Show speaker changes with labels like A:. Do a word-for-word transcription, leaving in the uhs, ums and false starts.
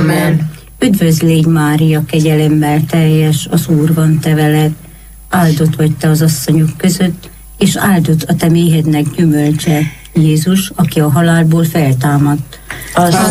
A: Amen.
B: Üdvözl légy, Mária, kegyelemmel teljes, az Úr van te veled, áldott vagy te az asszonyok között, és áldott a te méhednek gyümölcse, Jézus, aki a halálból feltámadt.
A: Az